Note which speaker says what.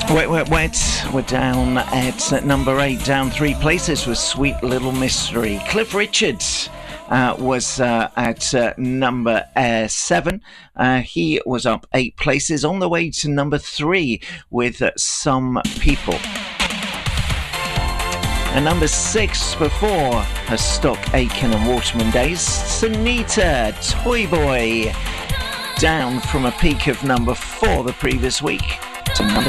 Speaker 1: Wet, Wet, Wet. We're down at number 8, down 3 places with Sweet Little Mystery. Cliff Richards was at number 7. He was up 8 places, on the way to number 3 with Some People. And number 6 before her Stock Aitken and Waterman days, Sunita, Toy Boy, down from a peak of number 4 the previous week to number